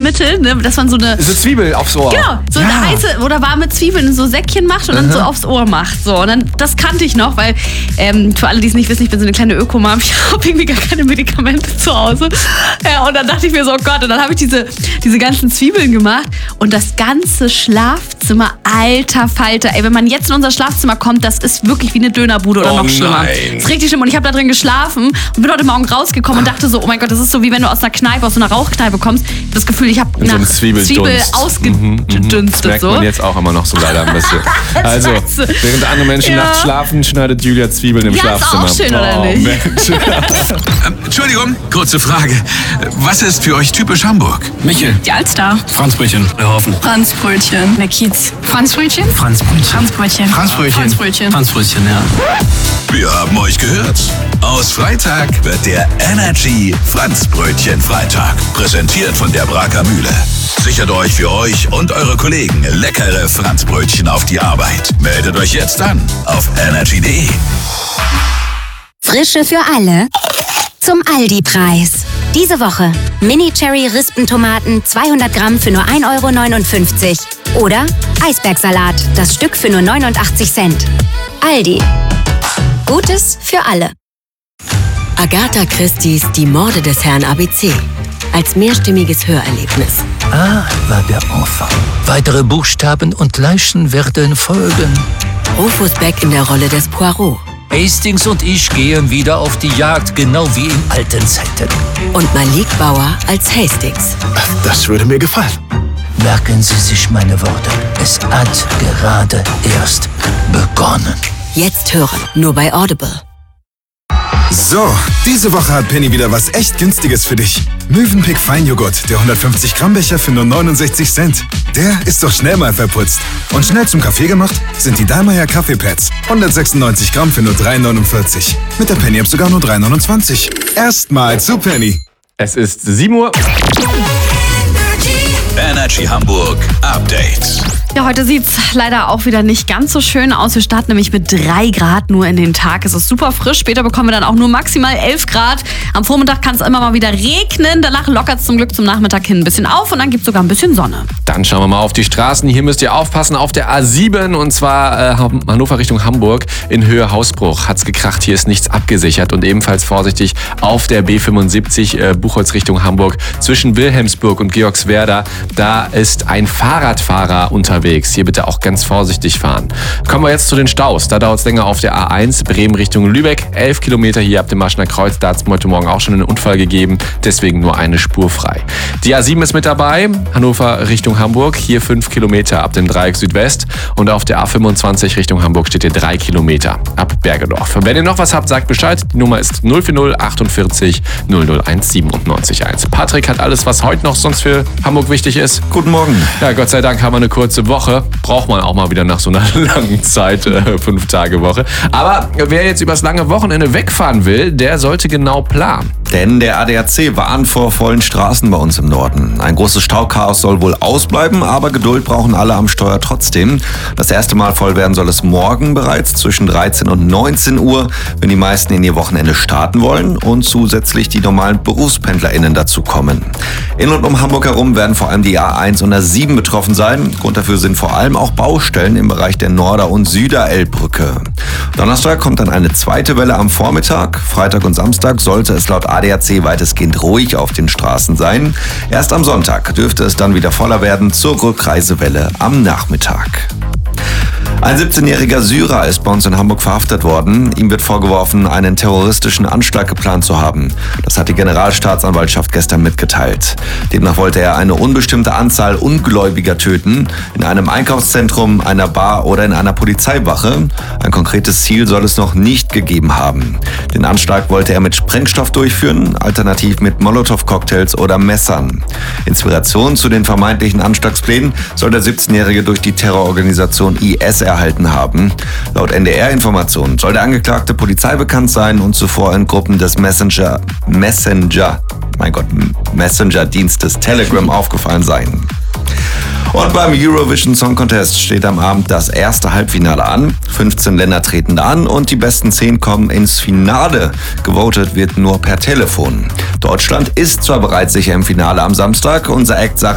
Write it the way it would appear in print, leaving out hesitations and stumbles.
Hausmittel, ne, dass man so eine... So Zwiebel aufs Ohr. Genau, so eine heiße oder warme Zwiebeln in so Säckchen macht und dann so aufs Ohr macht. So. Und dann, das kannte ich noch, weil für alle, die es nicht wissen, ich bin so eine kleine Ökomam. Ich habe irgendwie gar keine Medikamente zu Hause. Ja, und dann dachte ich mir so, oh Gott, und dann habe ich diese ganzen Zwiebeln gemacht und das ganze Schlafzimmer, alter Falter. Ey, wenn man jetzt in unser Schlafzimmer kommt, das ist wirklich wie eine Dönerbude oder noch schlimmer. Nein. Das ist richtig schlimm. Und ich habe da drin geschlafen und bin heute Morgen rausgekommen und dachte so, oh mein Gott, das ist so wie wenn du aus einer Kneipe, aus so einer Rauchkneipe kommst. Ich habe das Gefühl, ich habe nach so Zwiebel ausgedünstet. Das merkt man jetzt auch immer noch so leider ein bisschen. Also, während andere Menschen nachts schlafen, schneidet Julia Zwiebeln im Schlafzimmer. Ist auch schön, oder nicht? Mensch. Entschuldigung, kurze Frage. Was ist für euch typisch Hamburg? Michel. Die Alster. Franzbrötchen. Hoffen. Franzbrötchen. Der Kiez. Franzbrötchen. Franzbrötchen. Franzbrötchen. Franzbrötchen. Franzbrötchen, ja. Wir haben euch gehört. Aus Freitag wird der Energy Franzbrötchen Freitag. Präsentiert von der Braker Mühle. Sichert euch für euch und eure Kollegen leckere Franzbrötchen auf die Arbeit. Meldet euch jetzt an auf energy.de. Frische für alle zum Aldi-Preis. Diese Woche Mini-Cherry-Rispentomaten 200 Gramm für nur 1,59 €. Oder Eisbergsalat, das Stück für nur 89 Cent. Aldi. Gutes für alle. Agatha Christie's Die Morde des Herrn ABC. Als mehrstimmiges Hörerlebnis. A war der Enfant. Weitere Buchstaben und Leichen werden folgen. Rufus Beck in der Rolle des Poirot. Hastings und ich gehen wieder auf die Jagd, genau wie in alten Zeiten. Und Malik Bauer als Hastings. Das würde mir gefallen. Merken Sie sich meine Worte. Es hat gerade erst begonnen. Jetzt hören, nur bei Audible. So, diese Woche hat Penny wieder was echt Günstiges für dich. Mövenpick Feinjoghurt, der 150 Gramm Becher für nur 69 Cent. Der ist doch schnell mal verputzt. Und schnell zum Kaffee gemacht sind die Dallmayr Kaffeepads. 196 Gramm für nur 3,49. Mit der Penny-App sogar nur 3,29. Erstmal zu Penny. Es ist 7 Uhr. Energy Hamburg Update. Ja, heute sieht's leider auch wieder nicht ganz so schön aus. Wir starten nämlich mit 3 Grad nur in den Tag. Es ist super frisch. Später bekommen wir dann auch nur maximal 11 Grad. Am Vormittag kann es immer mal wieder regnen. Danach lockert es zum Glück zum Nachmittag hin ein bisschen auf und dann gibt's sogar ein bisschen Sonne. Dann schauen wir mal auf die Straßen. Hier müsst ihr aufpassen auf der A7 und zwar Hannover Richtung Hamburg. In Höhe Hausbruch hat's gekracht. Hier ist nichts abgesichert und ebenfalls vorsichtig auf der B75 Buchholz Richtung Hamburg zwischen Wilhelmsburg und Georgswerda. Da ist ein Fahrradfahrer unterwegs. Hier bitte auch ganz vorsichtig fahren. Kommen wir jetzt zu den Staus. Da dauert es länger auf der A1 Bremen Richtung Lübeck. 11 Kilometer hier ab dem Marschner Kreuz. Da hat es heute Morgen auch schon einen Unfall gegeben. Deswegen nur eine Spur frei. Die A7 ist mit dabei. Hannover Richtung Hamburg. Hier 5 Kilometer ab dem Dreieck Südwest. Und auf der A25 Richtung Hamburg steht hier 3 Kilometer ab Bergedorf. Und wenn ihr noch was habt, sagt Bescheid. Die Nummer ist 040 48 001 97 1. Patrick hat alles, was heute noch sonst für Hamburg wichtig ist. Guten Morgen. Ja, Gott sei Dank haben wir eine kurze Woche. Braucht man auch mal wieder nach so einer langen Zeit, 5-Tage-Woche. Aber wer jetzt übers lange Wochenende wegfahren will, der sollte genau planen. Denn der ADAC warnt vor vollen Straßen bei uns im Norden. Ein großes Stauchaos soll wohl ausbleiben, aber Geduld brauchen alle am Steuer trotzdem. Das erste Mal voll werden soll es morgen bereits zwischen 13 und 19 Uhr, wenn die meisten in ihr Wochenende starten wollen und zusätzlich die normalen BerufspendlerInnen dazu kommen. In und um Hamburg herum werden vor allem die A1 und A7 betroffen sein. Grund dafür sind vor allem auch Baustellen im Bereich der Norder- und Süder-Elbbrücke. Donnerstag kommt dann eine zweite Welle am Vormittag. Freitag und Samstag sollte es laut ADAC weitestgehend ruhig auf den Straßen sein. Erst am Sonntag dürfte es dann wieder voller werden zur Rückreisewelle am Nachmittag. Ein 17-jähriger Syrer ist bei uns in Hamburg verhaftet worden. Ihm wird vorgeworfen, einen terroristischen Anschlag geplant zu haben. Das hat die Generalstaatsanwaltschaft gestern mitgeteilt. Demnach wollte er eine unbestimmte Anzahl Ungläubiger töten, in einem Einkaufszentrum, einer Bar oder in einer Polizeiwache. Ein konkretes Ziel soll es noch nicht gegeben haben. Den Anschlag wollte er mit Sprengstoff durchführen, alternativ mit Molotow-Cocktails oder Messern. Inspiration zu den vermeintlichen Anschlagsplänen soll der 17-Jährige durch die Terrororganisation IS erhalten haben. Laut NDR-Informationen soll der Angeklagte polizeibekannt sein und zuvor in Gruppen des Messenger-Dienstes Telegram aufgefallen sein. Und beim Eurovision Song Contest steht am Abend das erste Halbfinale an. 15 Länder treten da an und die besten 10 kommen ins Finale. Gewotet wird nur per Telefon. Deutschland ist zwar bereits sicher im Finale am Samstag. Unser Act